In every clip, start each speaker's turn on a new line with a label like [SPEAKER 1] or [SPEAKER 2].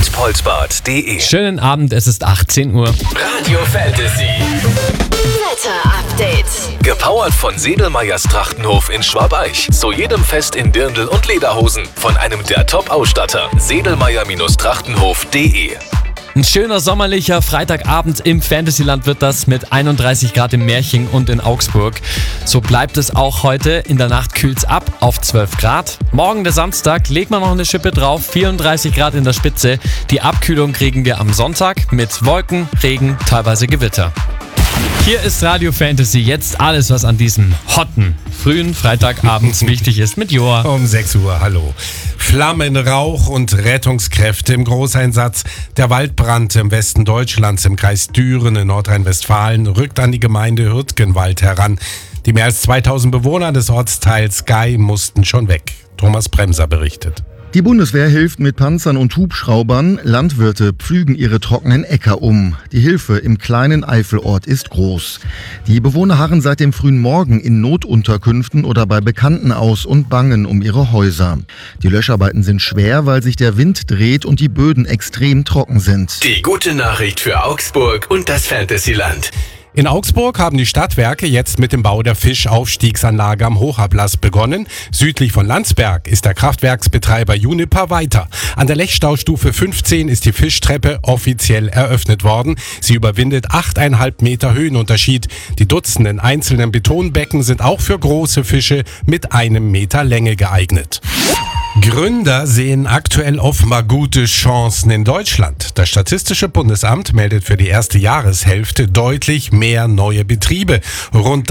[SPEAKER 1] meinsportpolsbad.de.
[SPEAKER 2] Schönen Abend, es ist 18 Uhr.
[SPEAKER 1] Radio Fantasy.
[SPEAKER 3] Wetter-Update.
[SPEAKER 1] Gepowert von Sedelmeyers Trachtenhof in Schwabeich. Zu jedem Fest in Dirndl und Lederhosen. Von einem der Top-Ausstatter. Sedelmeyer-Trachtenhof.de.
[SPEAKER 2] Ein schöner sommerlicher Freitagabend im Fantasyland wird das mit 31 Grad in Märchen und in Augsburg. So bleibt es auch heute. In der Nacht kühlt's ab auf 12 Grad. Morgen der Samstag legt man noch eine Schippe drauf. 34 Grad in der Spitze. Die Abkühlung kriegen wir am Sonntag mit Wolken, Regen, teilweise Gewitter. Hier ist Radio Fantasy. Jetzt alles, was an diesem hotten, frühen Freitagabends wichtig ist mit Joa.
[SPEAKER 4] Um 6 Uhr, hallo. Flammen, Rauch und Rettungskräfte im Großeinsatz. Der Waldbrand im Westen Deutschlands im Kreis Düren in Nordrhein-Westfalen rückt an die Gemeinde Hürtgenwald heran. Die mehr als 2000 Bewohner des Ortsteils Gei mussten schon weg. Thomas Bremser berichtet.
[SPEAKER 5] Die Bundeswehr hilft mit Panzern und Hubschraubern. Landwirte pflügen ihre trockenen Äcker um. Die Hilfe im kleinen Eifelort ist groß. Die Bewohner harren seit dem frühen Morgen in Notunterkünften oder bei Bekannten aus und bangen um ihre Häuser. Die Löscharbeiten sind schwer, weil sich der Wind dreht und die Böden extrem trocken sind.
[SPEAKER 1] Die gute Nachricht für Augsburg und das Fantasyland.
[SPEAKER 4] In Augsburg haben die Stadtwerke jetzt mit dem Bau der Fischaufstiegsanlage am Hochablass begonnen. Südlich von Landsberg ist der Kraftwerksbetreiber Uniper weiter. An der Lechstaustufe 15 ist die Fischtreppe offiziell eröffnet worden. Sie überwindet 8,5 Meter Höhenunterschied. Die dutzenden einzelnen Betonbecken sind auch für große Fische mit 1 Meter Länge geeignet. Gründer sehen aktuell offenbar gute Chancen in Deutschland. Das Statistische Bundesamt meldet für die erste Jahreshälfte deutlich mehr neue Betriebe. Rund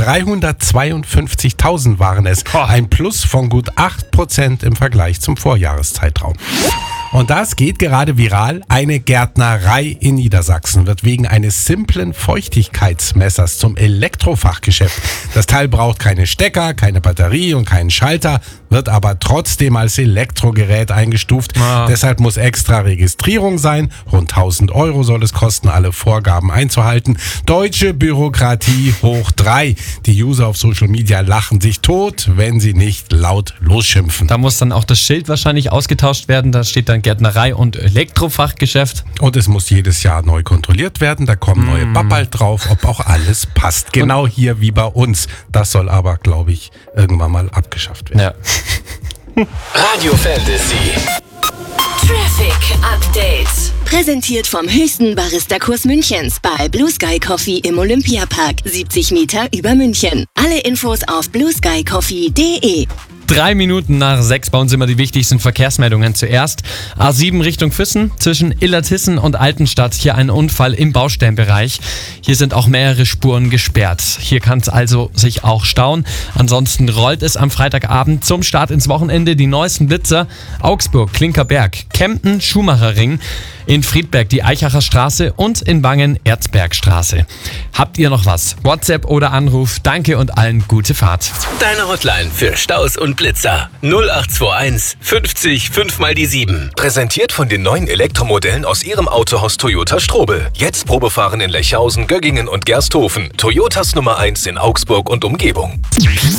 [SPEAKER 4] 352.000 waren es. Ein Plus von gut 8% im Vergleich zum Vorjahreszeitraum. Und das geht gerade viral. Eine Gärtnerei in Niedersachsen wird wegen eines simplen Feuchtigkeitsmessers zum Elektrofachgeschäft. Das Teil braucht keine Stecker, keine Batterie und keinen Schalter, wird aber trotzdem als Elektrogerät eingestuft. Deshalb muss extra Registrierung sein. Rund 1.000 € soll es kosten, alle Vorgaben einzuhalten. Deutsche Bürokratie hoch 3. Die User auf Social Media lachen sich tot, wenn sie nicht laut losschimpfen.
[SPEAKER 2] Da muss dann auch das Schild wahrscheinlich ausgetauscht werden. Da steht dann Gärtnerei und Elektrofachgeschäft.
[SPEAKER 4] Und es muss jedes Jahr neu kontrolliert werden. Da kommen neue Babbel drauf, ob auch alles passt. Genau hier wie bei uns. Das soll aber, glaube ich, irgendwann mal abgeschafft werden.
[SPEAKER 2] Ja.
[SPEAKER 1] Radio Fantasy.
[SPEAKER 3] Traffic Update. Präsentiert vom höchsten Barista-Kurs Münchens bei Blue Sky Coffee im Olympiapark. 70 Meter über München. Alle Infos auf blueskycoffee.de.
[SPEAKER 2] 3 Minuten nach 6 bei uns immer die wichtigsten Verkehrsmeldungen. Zuerst A7 Richtung Füssen zwischen Illertissen und Altenstadt. Hier ein Unfall im Baustellenbereich. Hier sind auch mehrere Spuren gesperrt. Hier kann es also sich auch stauen. Ansonsten rollt es am Freitagabend zum Start ins Wochenende die neuesten Blitzer. Augsburg, Klinkerberg, Kempten, Schumacherring. In Friedberg die Eichacher Straße und in Wangen Erzbergstraße. Habt ihr noch was? WhatsApp oder Anruf? Danke und allen gute Fahrt.
[SPEAKER 1] Deine Hotline für Staus und Blitzer. 0821 50 5 mal die 7. Präsentiert von den neuen Elektromodellen aus ihrem Autohaus Toyota Strobel. Jetzt Probefahren in Lechhausen, Göggingen und Gersthofen. Toyotas Nummer 1 in Augsburg und Umgebung.